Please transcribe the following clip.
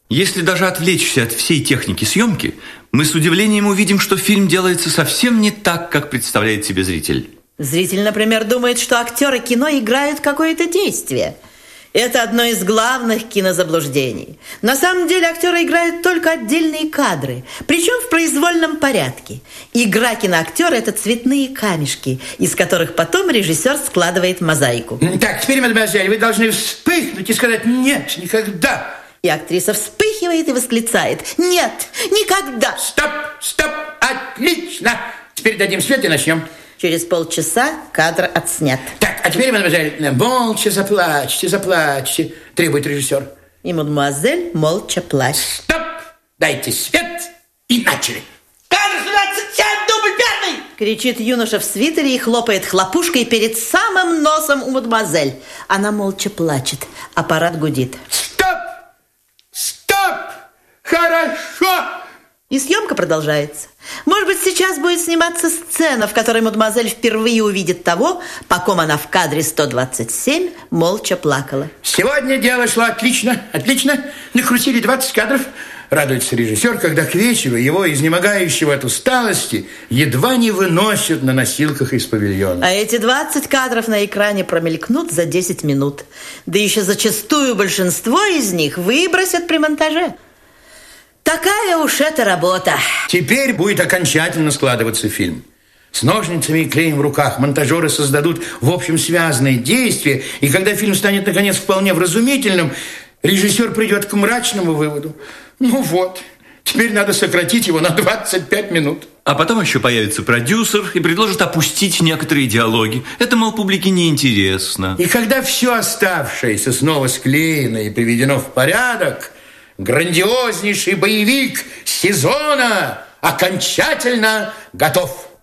Если даже отвлечься от всей техники съемки, мы с удивлением увидим, что фильм делается совсем не так, как представляет себе зритель. Зритель, например, думает, что актеры кино играют какое-то действие. Это одно из главных кинозаблуждений. На самом деле актеры играют только отдельные кадры, причем в произвольном порядке. Игра киноактера – это цветные камешки, из которых потом режиссер складывает мозаику. Так, теперь, мадемуазель, вы должны вспыхнуть и сказать «нет, никогда». И актриса вспыхивает и восклицает «нет, никогда». Стоп, отлично. Теперь дадим свет и начнем. Через полчаса кадр отснят. Так, а теперь, мадемуазель, молча заплачьте, требует режиссер. И мадемуазель молча плачет. Стоп, дайте свет и начали. Кадр 27, дубль 5! Кричит юноша в свитере и хлопает хлопушкой перед самым носом у мадемуазель. Она молча плачет, аппарат гудит. Стоп, хорошо. И съемка продолжается. Может быть, сейчас будет сниматься сцена, в которой мадемуазель впервые увидит того, по ком она в кадре 127 молча плакала. Сегодня дело шло отлично. Накрутили 20 кадров. Радуется режиссер, когда к вечеру его, изнемогающего от усталости, едва не выносят на носилках из павильона. А эти 20 кадров на экране промелькнут за 10 минут. Да еще зачастую большинство из них выбросят при монтаже. Такая уж эта работа. Теперь будет окончательно складываться фильм. С ножницами и клеем в руках монтажеры создадут, в общем, связанные действия, и когда фильм станет, наконец, вполне вразумительным, режиссер придет к мрачному выводу. Ну вот, теперь надо сократить его на 25 минут. А потом еще появится продюсер и предложит опустить некоторые диалоги. Это, мол, публике неинтересно. И когда все оставшееся снова склеено и приведено в порядок, грандиознейший боевик сезона окончательно готов.